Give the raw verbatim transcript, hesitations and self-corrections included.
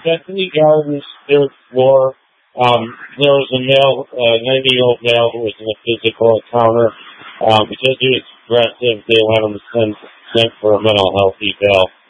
Bethany Gardens, third floor. Um, there was a male, uh, ninety-year-old male who was in a physical encounter. Um, because he was aggressive, they let him send, sent for a mental health eval.